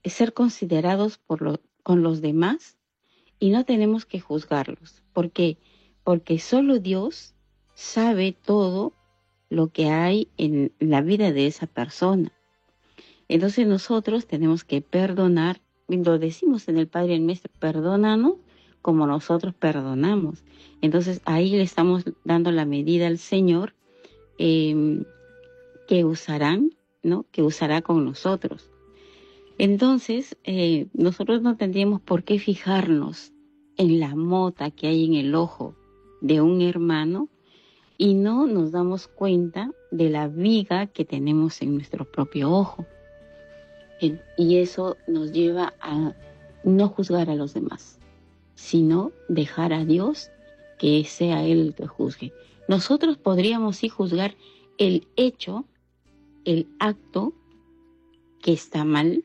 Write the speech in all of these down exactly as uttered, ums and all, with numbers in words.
ser considerados por lo, con los demás y no tenemos que juzgarlos. ¿Por qué? Porque solo Dios sabe todo lo que hay en la vida de esa persona. Entonces nosotros tenemos que perdonar, lo decimos en el Padre y el Maestro, perdónanos como nosotros perdonamos. Entonces ahí le estamos dando la medida al Señor eh, que usarán, ¿no? Que usará con nosotros. Entonces eh, nosotros no tendríamos por qué fijarnos en la mota que hay en el ojo de un hermano y no nos damos cuenta de la viga que tenemos en nuestro propio ojo. Y eso nos lleva a no juzgar a los demás, sino dejar a Dios que sea Él el que juzgue. Nosotros podríamos sí juzgar el hecho, el acto que está mal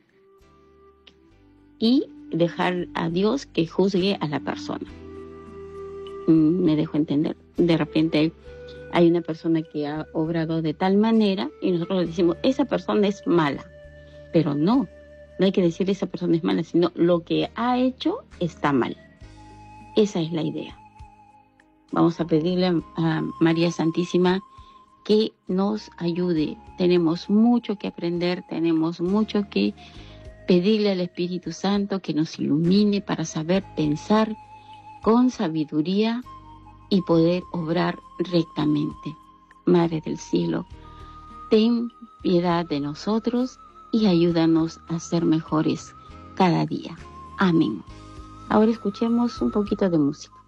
y dejar a Dios que juzgue a la persona. Me dejo entender. De repente hay una persona que ha obrado de tal manera y nosotros le decimos, esa persona es mala. Pero no, no hay que decir esa persona es mala, sino lo que ha hecho está mal. Esa es la idea. Vamos a pedirle a, a María Santísima que nos ayude. Tenemos mucho que aprender, tenemos mucho que pedirle al Espíritu Santo que nos ilumine para saber pensar con sabiduría y poder obrar rectamente. Madre del Cielo, ten piedad de nosotros y ayúdanos a ser mejores cada día. Amén. Ahora escuchemos un poquito de música.